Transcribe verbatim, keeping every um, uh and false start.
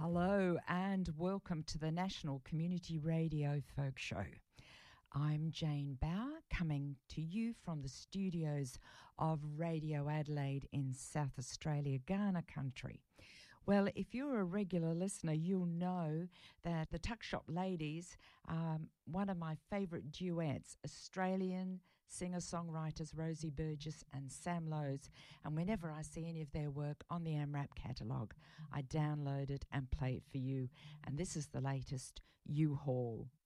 Hello and welcome to the National Community Radio Folk Show. I'm Jane Bauer, coming to you from the studios of Radio Adelaide in South Australia, Ghana country. Well, if you're a regular listener, you'll know that the Tuck Shop Ladies are one of my favourite duets, Australian singer-songwriters Rosie Burgess and Sam Lowe's. And whenever I see any of their work on the AMRAP catalogue, I download it and play it for you. And this is the latest, U-Haul.